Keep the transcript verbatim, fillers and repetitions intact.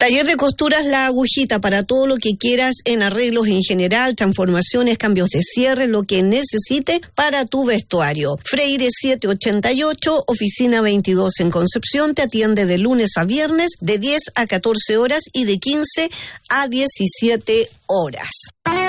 Taller de Costuras La Agujita, para todo lo que quieras en arreglos en general, transformaciones, cambios de cierre, lo que necesite para tu vestuario. Freire setecientos ochenta y ocho, oficina veintidós en Concepción, te atiende de lunes a viernes de diez a catorce horas y de quince a diecisiete horas.